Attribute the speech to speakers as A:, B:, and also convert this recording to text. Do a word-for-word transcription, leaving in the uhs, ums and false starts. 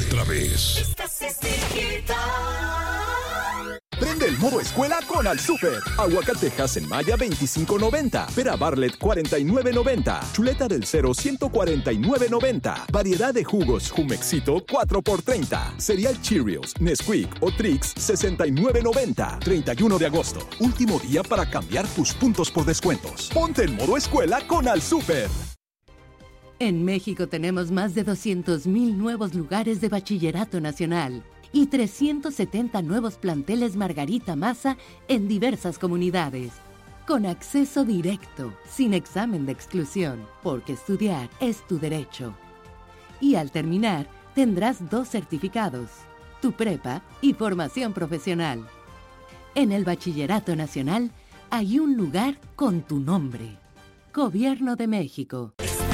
A: otra vez.
B: Estás es digital.
C: Prende el modo escuela con Al Super. Aguacatejas en Maya veinticinco noventa. Pera Bartlett cuarenta y nueve noventa. Chuleta del Cero ciento cuarenta y nueve noventa. Variedad de jugos Jumexito cuatro por treinta. Cereal Cheerios, Nesquik o Trix sesenta y nueve noventa. treinta y uno de agosto. Último día para cambiar tus puntos por descuentos. Ponte en modo escuela con Al Super.
D: En México tenemos más de doscientos mil nuevos lugares de bachillerato nacional y trescientos setenta nuevos planteles Margarita Maza en diversas comunidades. Con acceso directo, sin examen de exclusión, porque estudiar es tu derecho. Y al terminar, tendrás dos certificados, tu prepa y formación profesional. En el Bachillerato Nacional hay un lugar con tu nombre. Gobierno de México.